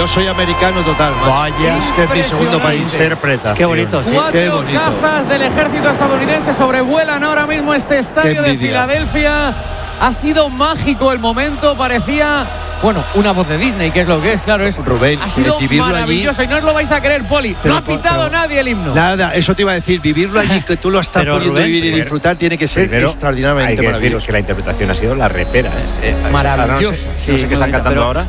Yo soy americano total. Vaya, es que es mi segundo país. Interpreta. Qué bonito, sí. Cuatro Qué bonito. cazas del ejército estadounidense sobrevuelan ahora mismo este estadio de Filadelfia. Ha sido mágico el momento, parecía, bueno, una voz de Disney, que es lo que es, claro, es. Rubén, ha sido vivirlo maravilloso allí, y no os lo vais a creer, Poli. Pero No ha pitado nadie el himno. Nada, eso te iba a decir, vivirlo allí, que tú lo estás Pero, pudiendo Rubén, vivir y disfrutar, tiene que ser Primero, extraordinariamente hay que decir maravilloso. que la interpretación ha sido la repera. Maravilloso. No sé qué están cantando ahora.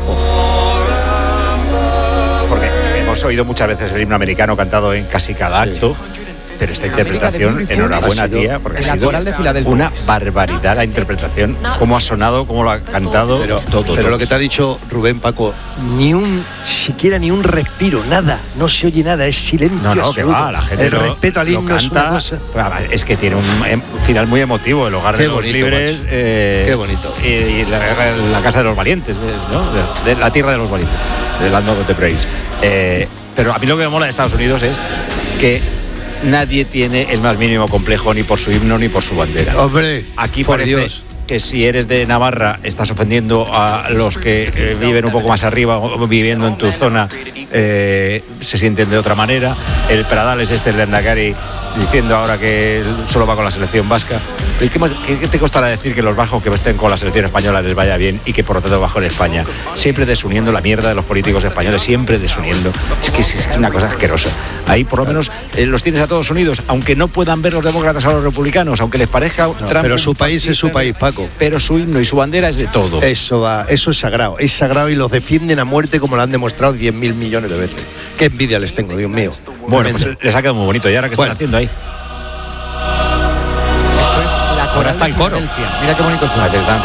Porque hemos oído muchas veces el himno americano cantado en casi cada acto. Pero esta interpretación, enhorabuena, tía, porque ha sido una barbaridad la interpretación, cómo ha sonado, cómo lo ha cantado, Pero lo que te ha dicho Rubén, Paco, siquiera ni un respiro, nada, no se oye nada, es silencio. No, que absoluto. va, la gente el respeto al himno es una canta, cosa. es que tiene un final muy emotivo, el hogar Qué de los bonito, libres, macho. Qué bonito. y la casa de los valientes, ¿no? de la tierra de los valientes, de Land of the Braves. Pero a mí lo que me mola de Estados Unidos es que nadie tiene el más mínimo complejo ni por su himno ni por su bandera. Hombre, Aquí por parece Dios. que si eres de Navarra estás ofendiendo a los que viven un poco más arriba o viviendo en tu zona, se sienten de otra manera. El Pradal es el Lehendakari diciendo ahora que solo va con la selección vasca. ¿Qué te costará decir que los vascos que estén con la selección española les vaya bien y que por lo tanto bajo en España? Siempre desuniendo la mierda de los políticos españoles, siempre desuniendo. Es que es una cosa asquerosa. Ahí por lo menos los tienes a todos unidos, aunque no puedan ver los demócratas a los republicanos, aunque les parezca Trump, pero su país es su país, Paco. Pero su himno y su bandera es de todo. Eso es sagrado y los defienden a muerte como lo han demostrado 10.000 millones de veces. Qué envidia les tengo, Dios mío. Bueno, pues les ha quedado muy bonito. ¿Y ahora qué están haciendo ahí? Esto es la coral está el de coro. Filadelfia. Mira qué bonito suena. Están